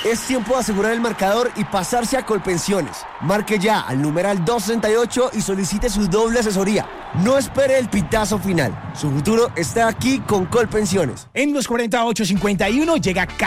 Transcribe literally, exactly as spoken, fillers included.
Es tiempo de asegurar el marcador y pasarse a Colpensiones. Marque ya al numeral doscientos sesenta y ocho y solicite su doble asesoría. No espere el pitazo final. Su futuro está aquí con Colpensiones. En los cuarenta y ocho cincuenta y uno llega